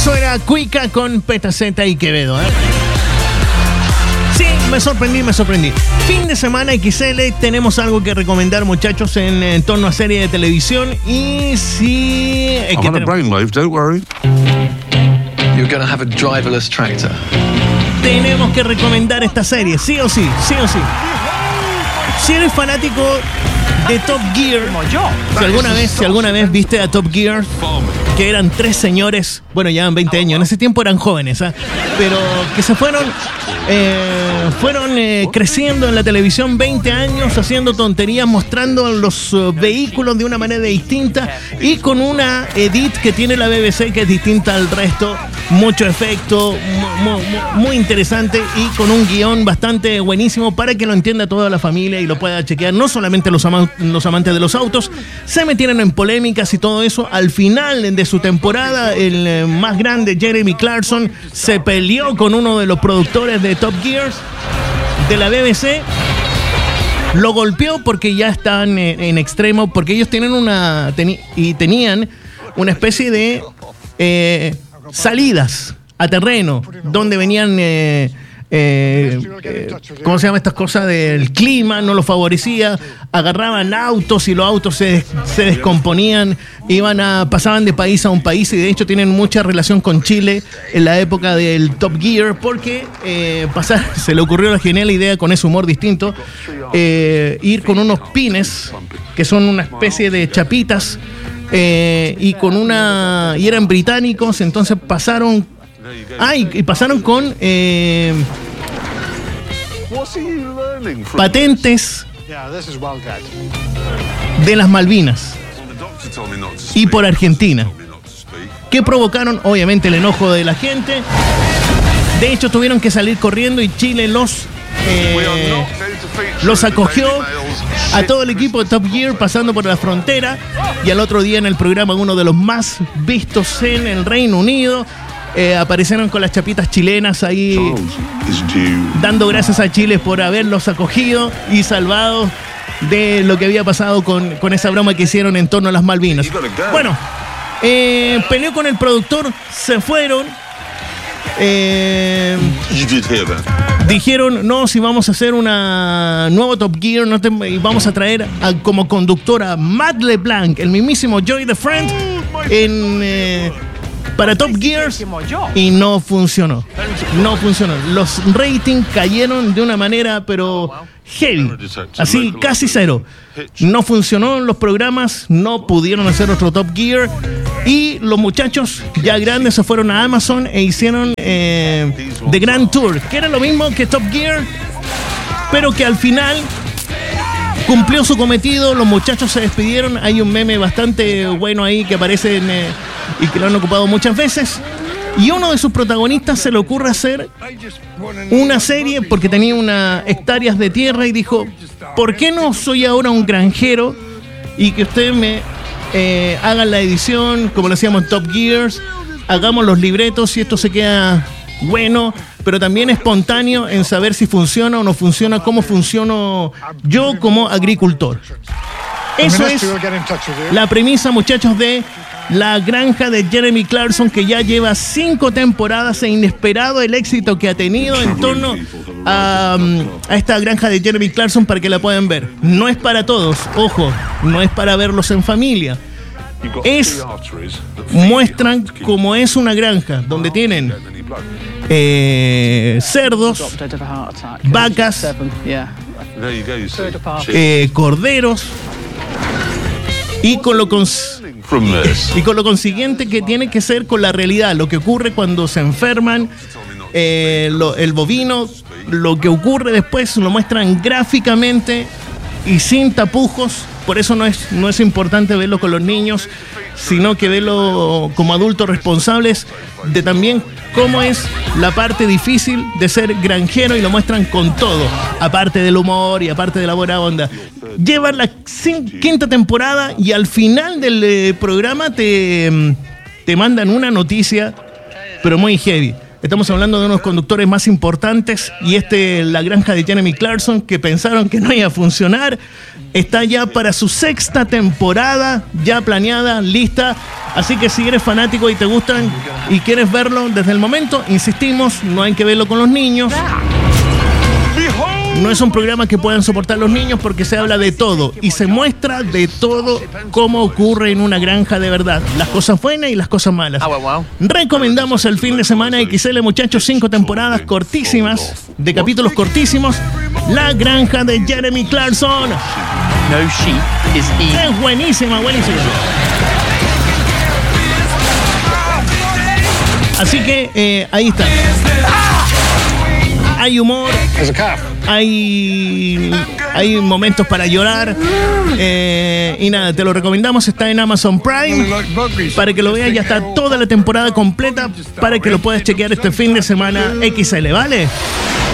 Eso era Cuica con Petaceta y Quevedo, ¿eh? Sí, me sorprendí. Fin de semana XL, tenemos algo que recomendar, muchachos, en torno a serie de televisión. Y sí... I'm on a brainwave, don't worry. You're gonna have a driverless tractor. Tenemos que recomendar esta serie, sí o sí. Si eres fanático de Top Gear, si alguna vez viste a Top Gear, que eran 3 señores, bueno, llevan 20 años, en ese tiempo eran jóvenes, ¿eh? Pero que se fueron creciendo en la televisión, 20 años haciendo tonterías, mostrando los vehículos de una manera distinta y con una edit que tiene la BBC que es distinta al resto, mucho efecto, muy interesante y con un guión bastante buenísimo para que lo entienda toda la familia y lo pueda chequear, no solamente los amantes de los autos. Se metieron en polémicas y todo eso. Al final de su temporada, el más grande, Jeremy Clarkson, se peleó con uno de los productores de Top Gear de la BBC. Lo golpeó porque ya están en extremo, porque ellos tienen tenían una especie de salidas a terreno donde venían ¿cómo se llama estas cosas? Del clima, no lo favorecía, agarraban autos y los autos se descomponían, pasaban de país a un país, y de hecho tienen mucha relación con Chile en la época del Top Gear, porque se le ocurrió la genial idea, con ese humor distinto, ir con unos pines que son una especie de chapitas, y eran británicos, entonces pasaron con patentes de las Malvinas y por Argentina, que provocaron obviamente el enojo de la gente. De hecho tuvieron que salir corriendo y Chile los acogió a todo el equipo de Top Gear pasando por la frontera, y al otro día en el programa, uno de los más vistos en el Reino Unido, aparecieron con las chapitas chilenas ahí, dando gracias a Chile por haberlos acogido y salvado de lo que había pasado con esa broma que hicieron en torno a las Malvinas. Bueno, peleó con el productor, se fueron. Dijeron, no, si vamos a hacer una nuevo Top Gear, y vamos a traer como conductora Matt LeBlanc, el mismísimo Joey the Friend, para Top Gear, y no funcionó. Los ratings cayeron de una manera pero heavy, así casi cero. No funcionó los programas, no pudieron hacer otro Top Gear, y los muchachos ya grandes se fueron a Amazon e hicieron The Grand Tour, que era lo mismo que Top Gear, pero que al final cumplió su cometido. Los muchachos se despidieron. Hay un meme bastante bueno ahí que aparece y que lo han ocupado muchas veces. Y uno de sus protagonistas se le ocurre hacer una serie porque tenía unas hectáreas de tierra y dijo, ¿por qué no soy ahora un granjero y que ustedes me hagan la edición como lo hacíamos en Top Gears, hagamos los libretos y esto se queda bueno, pero también espontáneo en saber si funciona o no funciona, cómo funciono yo como agricultor? Eso es la premisa, muchachos, de La Granja de Jeremy Clarkson, que ya lleva 5 temporadas, e inesperado el éxito que ha tenido en torno a esta Granja de Jeremy Clarkson, para que la puedan ver. No es para todos, ojo, no es para verlos en familia. Muestran cómo es una granja donde tienen cerdos, vacas, corderos, y con lo consiguiente que tiene que ser con la realidad, lo que ocurre cuando se enferman, el bovino, lo que ocurre después lo muestran gráficamente y sin tapujos. Por eso no es importante verlo con los niños, sino que verlo como adultos responsables de también cómo es la parte difícil de ser granjero, y lo muestran con todo, aparte del humor y aparte de la buena onda. Llevan la 5ª temporada y al final del programa te mandan una noticia, pero muy heavy. Estamos hablando de unos conductores más importantes y La Granja de Jeremy Clarkson, que pensaron que no iba a funcionar, está ya para su 6ª temporada, ya planeada, lista. Así que si eres fanático y te gustan y quieres verlo desde el momento, insistimos, no hay que verlo con los niños. No es un programa que puedan soportar los niños porque se habla de todo y se muestra de todo cómo ocurre en una granja de verdad. Las cosas buenas y las cosas malas. Recomendamos el fin de semana XL, muchachos, 5 temporadas cortísimas, de capítulos cortísimos. La Granja de Jeremy Clarkson. Es buenísima, buenísima. Así que ahí está. Hay humor, hay momentos para llorar, y nada, te lo recomendamos. Está en Amazon Prime para que lo veas. Ya está toda la temporada completa para que lo puedas chequear este fin de semana XL, ¿vale?